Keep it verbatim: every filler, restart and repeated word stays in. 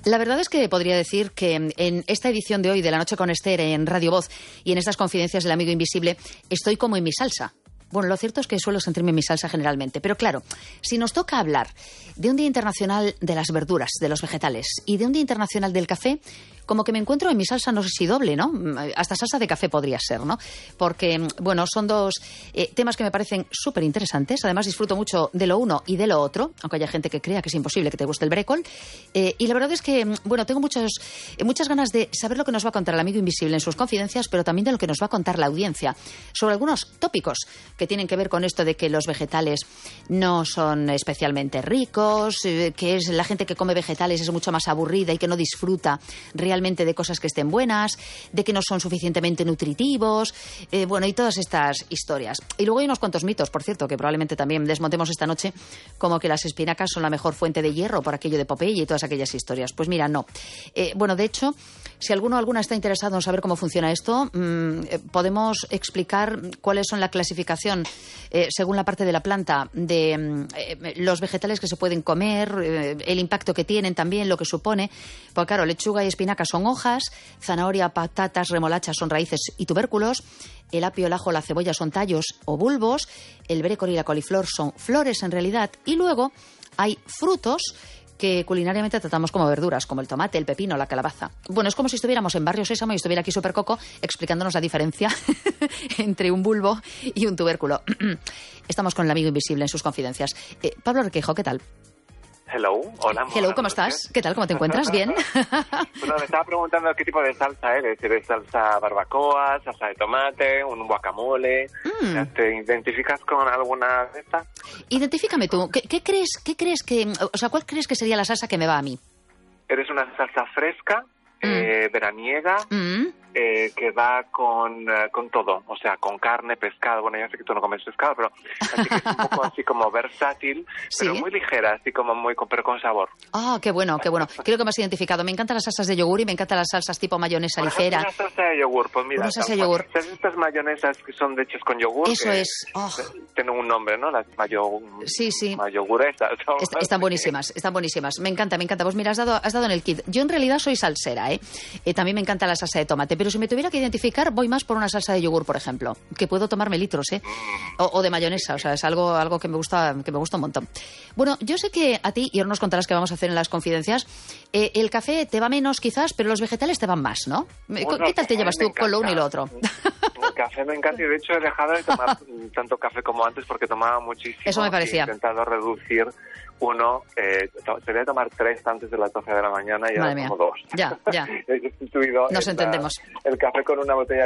La verdad es que podría decir que en esta edición de hoy de La Noche con Esther en Radio Voz y en estas confidencias del amigo invisible estoy como en mi salsa. Bueno, lo cierto es que suelo sentirme en mi salsa generalmente, pero claro, si nos toca hablar de un Día Internacional de las Verduras, de los vegetales, y de un Día Internacional del Café, como que me encuentro en mi salsa, no sé si doble, ¿no? Hasta salsa de café podría ser, ¿no? Porque, bueno, son dos eh, temas que me parecen súper interesantes. Además, disfruto mucho de lo uno y de lo otro, aunque haya gente que crea que es imposible que te guste el brécol. Eh, y la verdad es que, bueno, tengo muchos, eh, muchas ganas de saber lo que nos va a contar el amigo invisible en sus confidencias, pero también de lo que nos va a contar la audiencia sobre algunos tópicos que tienen que ver con esto de que los vegetales no son especialmente ricos, eh, que es la gente que come vegetales es mucho más aburrida y que no disfruta realmente realmente de cosas que estén buenas, de que no son suficientemente nutritivos, eh, bueno, y todas estas historias. Y luego hay unos cuantos mitos, por cierto, que probablemente también desmontemos esta noche, como que las espinacas son la mejor fuente de hierro por aquello de Popeye y todas aquellas historias. Pues mira, no. Eh, bueno, de hecho, si alguno o alguna está interesado en saber cómo funciona esto, mmm, eh, podemos explicar cuáles son la clasificación eh, según la parte de la planta de eh, los vegetales que se pueden comer, eh, el impacto que tienen también, lo que supone. Porque claro, lechuga y espinaca son hojas, zanahoria, patatas, remolachas son raíces y tubérculos, el apio, el ajo, la cebolla son tallos o bulbos, el brócoli y la coliflor son flores en realidad, y luego hay frutos que culinariamente tratamos como verduras, como el tomate, el pepino, la calabaza. Bueno, es como si estuviéramos en Barrio Sésamo y estuviera aquí Supercoco explicándonos la diferencia entre un bulbo y un tubérculo. Estamos con el amigo invisible en sus confidencias. Eh, Pablo Requeijo, ¿qué tal? Hello, hola. Hello, ¿cómo estás? ¿Qué tal? ¿Cómo te encuentras? ¿Bien? Bueno, me estaba preguntando qué tipo de salsa eres. ¿Eres salsa barbacoa, salsa de tomate, un guacamole? Mm. ¿Te identificas con alguna de estas? Identifícame tú. ¿Qué, qué crees, qué crees que, o sea, cuál crees que sería la salsa que me va a mí? ¿Eres una salsa fresca, mm. eh, veraniega, mm. eh, que va con, uh, con todo? O sea, con carne, pescado. Bueno, ya sé que tú no comes pescado, pero así que es un poco así como versátil, pero ¿sí? Muy ligera, así como muy, pero con sabor. Ah, oh, qué bueno, qué bueno. Creo que me has identificado. Me encantan las salsas de yogur y me encantan las salsas tipo mayonesa Por ligera. Una salsa de yogur, pues mira. Una salsa de yogur. Estas mayonesas que son hechas con yogur. Eso es. Oh. Tienen un nombre, ¿no? Las mayo... Sí, sí. mayoguresas. Est están buenísimas, están buenísimas. Me encanta, me encanta. Pues mira, has dado, has dado en el kit. Yo en realidad soy salsera, ¿eh? eh también me encanta la salsa de tomate, pero si me tuviera que identificar, voy más por una salsa de yogur, por ejemplo, que puedo tomarme litros, ¿eh? O, o de mayonesa, o sea, es algo, algo que me gusta, que me gusta un montón. Bueno, yo sé que a ti, y ahora nos contarás qué vamos a hacer en las confidencias, eh, el café te va menos quizás, pero los vegetales te van más, ¿no? Bueno, ¿Qué tal te llevas tú con lo uno y lo otro? El café me encanta y de hecho he dejado de tomar tanto café como antes porque tomaba muchísimo. Eso me parecía. He intentado reducir uno, eh, tenía que tomar tres antes de las doce de la mañana y ahora como dos. Ya, ya. He sustituido Nos el, entendemos. el café con una botella